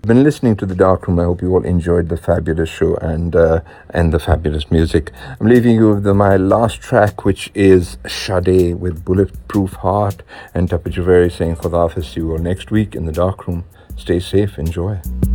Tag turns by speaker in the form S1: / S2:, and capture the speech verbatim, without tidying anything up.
S1: been listening to The Dark Room. I hope you all enjoyed the fabulous show and uh, and the fabulous music. I'm leaving you with the, my last track, which is Sade with Bulletproof Heart, and Tapu Javeri saying Khuda Hafiz. See you all next week in The Dark Room. Stay safe. Enjoy.